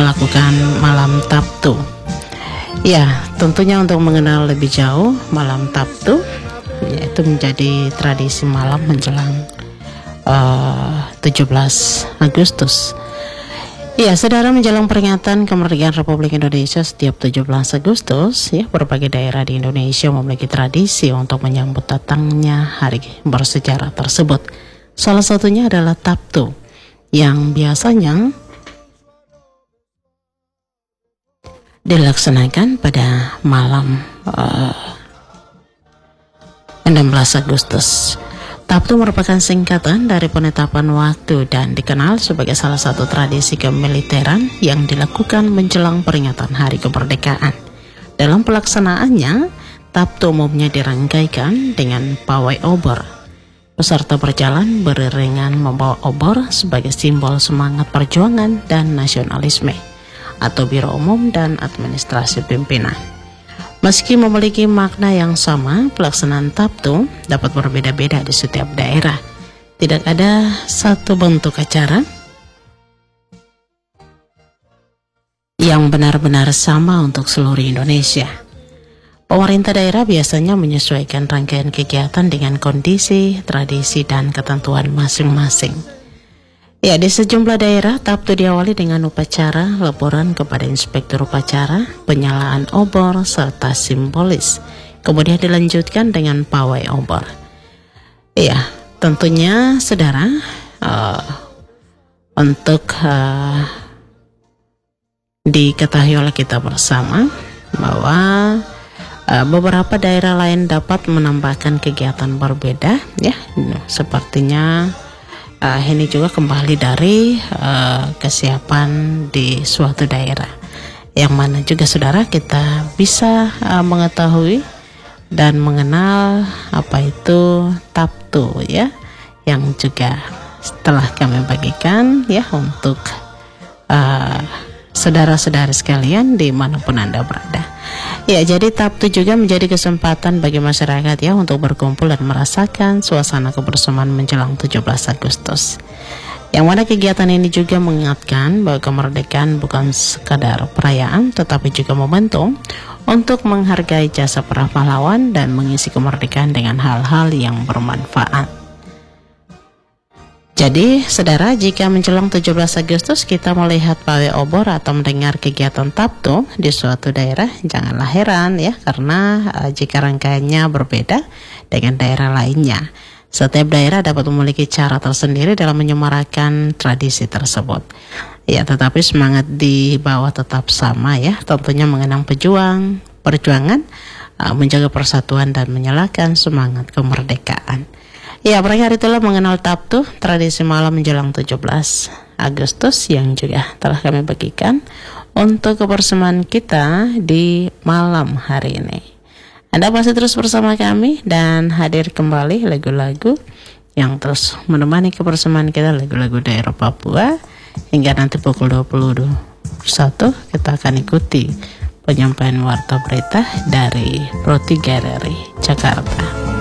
melakukan malam Sabtu. Ya, tentunya untuk mengenal lebih jauh malam Sabtu, yaitu menjadi tradisi malam menjelang 17 Agustus. Ya, saudara, menjelang peringatan kemerdekaan Republik Indonesia setiap 17 Agustus, ya, berbagai daerah di Indonesia memiliki tradisi untuk menyambut datangnya hari bersejarah tersebut. Salah satunya adalah Sabtu, yang biasanya dilaksanakan pada malam 16 Agustus. Sabtu merupakan singkatan dari penetapan waktu dan dikenal sebagai salah satu tradisi kemiliteran yang dilakukan menjelang peringatan Hari Kemerdekaan. Dalam pelaksanaannya, Sabtu umumnya dirangkaikan dengan pawai obor. Peserta berjalan beriringan membawa obor sebagai simbol semangat perjuangan dan nasionalisme, atau Biro Umum dan Administrasi Pimpinan. Meski memiliki makna yang sama, pelaksanaan Sabtu dapat berbeda-beda di setiap daerah. Tidak ada satu bentuk acara yang benar-benar sama untuk seluruh Indonesia. Pemerintah daerah biasanya menyesuaikan rangkaian kegiatan dengan kondisi, tradisi, dan ketentuan masing-masing. Ya, di sejumlah daerah, Sabtu diawali dengan upacara laporan kepada inspektur upacara, penyalaan obor, serta simbolis. Kemudian dilanjutkan dengan pawai obor. Ya, tentunya saudara, untuk diketahui oleh kita bersama bahwa beberapa daerah lain dapat menambahkan kegiatan berbeda, ya, sepertinya ini juga kembali dari kesiapan di suatu daerah, yang mana juga saudara kita bisa mengetahui dan mengenal apa itu Sabtu, ya, yang juga setelah kami bagikan, ya, untuk saudara-saudara sekalian dimanapun Anda berada. Ya, jadi Sabtu juga menjadi kesempatan bagi masyarakat, ya, untuk berkumpul dan merasakan suasana kebersamaan menjelang 17 Agustus. Yang mana kegiatan ini juga mengingatkan bahwa kemerdekaan bukan sekadar perayaan, tetapi juga momentum untuk menghargai jasa para pahlawan dan mengisi kemerdekaan dengan hal-hal yang bermanfaat. Jadi, saudara, jika menjelang 17 Agustus kita melihat pawai obor atau mendengar kegiatan Sabtu di suatu daerah, janganlah heran, ya, karena jika rangkaiannya berbeda dengan daerah lainnya. Setiap daerah dapat memiliki cara tersendiri dalam menyemarakan tradisi tersebut. Ya, tetapi semangat di bawah tetap sama, ya, tentunya mengenang perjuangan, menjaga persatuan dan menyalakan semangat kemerdekaan. Ya, pada hari itulah mengenal Sabtu, tradisi malam menjelang 17 Agustus yang juga telah kami bagikan untuk kebersamaan kita di malam hari ini. Anda masih terus bersama kami dan hadir kembali lagu-lagu yang terus menemani kebersamaan kita, lagu-lagu daerah Papua, hingga nanti pukul 21 kita akan ikuti penyampaian warta berita dari Pro 3 RRI Jakarta.